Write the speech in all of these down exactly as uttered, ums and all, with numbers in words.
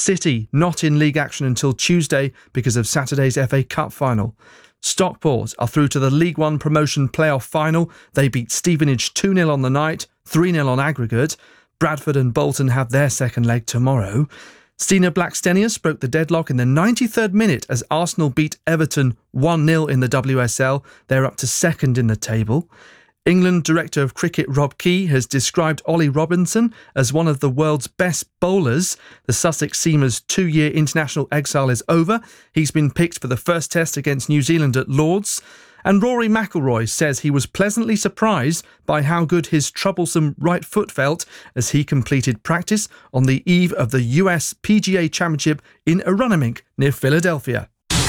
City not in league action until Tuesday because of Saturday's F A Cup final. Stockport are through to the League One promotion playoff final. They beat Stevenage two nil on the night, three nil on aggregate. Bradford and Bolton have their second leg tomorrow. Stina Blackstenius broke the deadlock in the ninety-third minute as Arsenal beat Everton one nil in the W S L. They're up to second in the table. England Director of Cricket Rob Key has described Ollie Robinson as one of the world's best bowlers. The Sussex seamer's two-year international exile is over. He's been picked for the first test against New Zealand at Lord's. And Rory McIlroy says he was pleasantly surprised by how good his troublesome right foot felt as he completed practice on the eve of the U S P G A Championship in Aronimink near Philadelphia.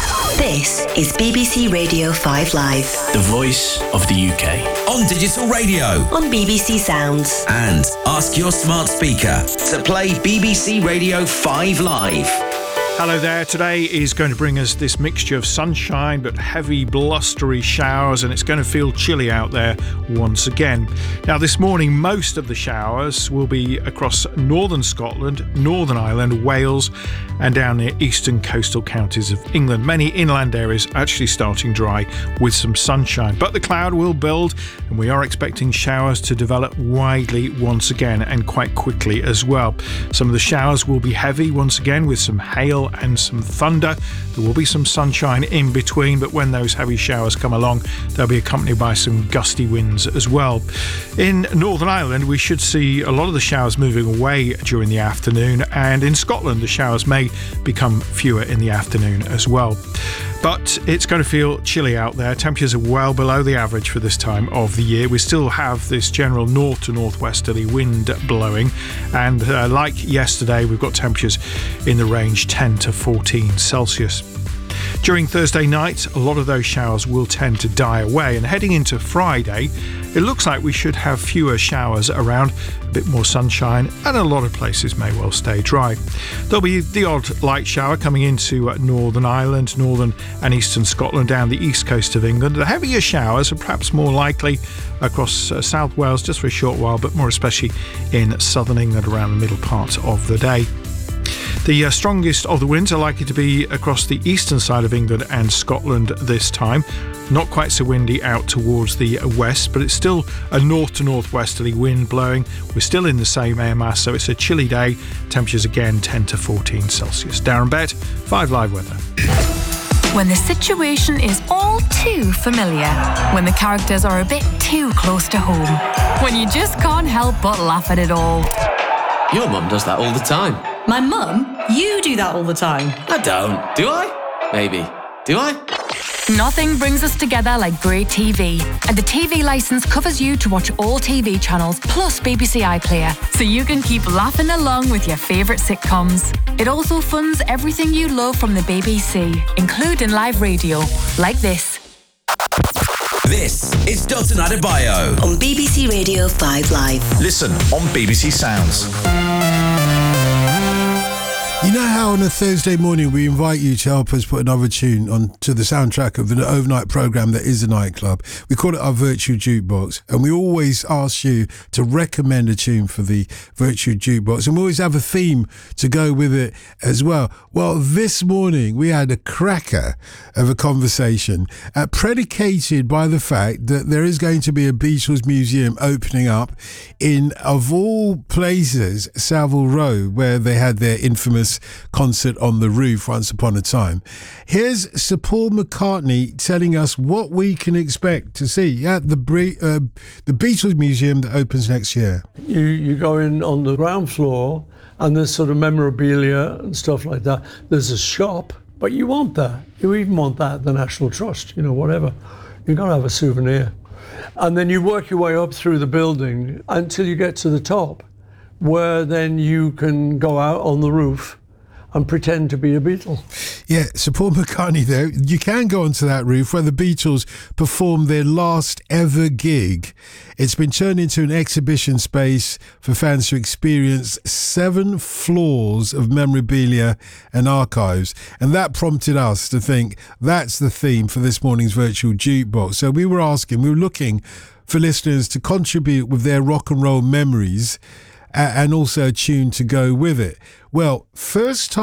This is B B C Radio five Live. The voice of the U K. On digital radio. On B B C Sounds. And ask your smart speaker to play B B C Radio five Live. Hello there. Today is going to bring us this mixture of sunshine but heavy blustery showers, and it's going to feel chilly out there once again. Now this morning most of the showers will be across northern Scotland, Northern Ireland, Wales and down near eastern coastal counties of England. Many inland areas actually starting dry with some sunshine, but the cloud will build and we are expecting showers to develop widely once again and quite quickly as well. Some of the showers will be heavy once again with some hail and some thunder. There will be some sunshine in between, but when those heavy showers come along, they'll be accompanied by some gusty winds as well. In Northern Ireland, we should see a lot of the showers moving away during the afternoon, and in Scotland, the showers may become fewer in the afternoon as well. But it's going to feel chilly out there. Temperatures are well below the average for this time of the year. We still have this general north to northwesterly wind blowing, and uh, like yesterday, we've got temperatures in the range ten to fourteen Celsius. During Thursday night, a lot of those showers will tend to die away, and heading into Friday, it looks like we should have fewer showers around, a bit more sunshine, and a lot of places may well stay dry. There'll be the odd light shower coming into Northern Ireland, Northern and Eastern Scotland, down the east coast of England. The heavier showers are perhaps more likely across uh, South Wales just for a short while, but more especially in southern England around the middle part of the day. The uh, strongest of the winds are likely to be across the eastern side of England and Scotland this time. Not quite so windy out towards the west, but it's still a north to northwesterly wind blowing. We're still in the same air mass, so it's a chilly day. Temperatures again ten to fourteen Celsius. Darren Bett, five Live Weather. When the situation is all too familiar, when the characters are a bit too close to home, when you just can't help but laugh at it all. Your mum does that all the time. My mum? You do that all the time. I don't. Do I? Maybe. Do I? Nothing brings us together like great T V. And the T V licence covers you to watch all T V channels plus B B C iPlayer, so you can keep laughing along with your favourite sitcoms. It also funds everything you love from the B B C, including live radio, like this. This is Dalton Adebayo on B B C Radio five Live. Listen on B B C Sounds. You know how on a Thursday morning we invite you to help us put another tune on to the soundtrack of an overnight programme that is a nightclub? We call it our Virtual Jukebox, and we always ask you to recommend a tune for the Virtual Jukebox, and we always have a theme to go with it as well. Well, this morning we had a cracker of a conversation uh, predicated by the fact that there is going to be a Beatles museum opening up in, of all places, Savile Row, where they had their infamous concert on the roof once upon a time. Here's Sir Paul McCartney telling us what we can expect to see at the Bre- uh, the Beatles Museum that opens next year. You you go in on the ground floor and there's sort of memorabilia and stuff like that. There's a shop, but you want that. You even want that at the National Trust, you know, whatever. You've got to have a souvenir. And then you work your way up through the building until you get to the top, where then you can go out on the roof and pretend to be a Beatle. Yeah, Sir Paul McCartney there. You can go onto that roof where the Beatles performed their last ever gig. It's been turned into an exhibition space for fans to experience seven floors of memorabilia and archives. And that prompted us to think that's the theme for this morning's Virtual Jukebox. So we were asking, we were looking for listeners to contribute with their rock and roll memories and also a tune to go with it. Well, first time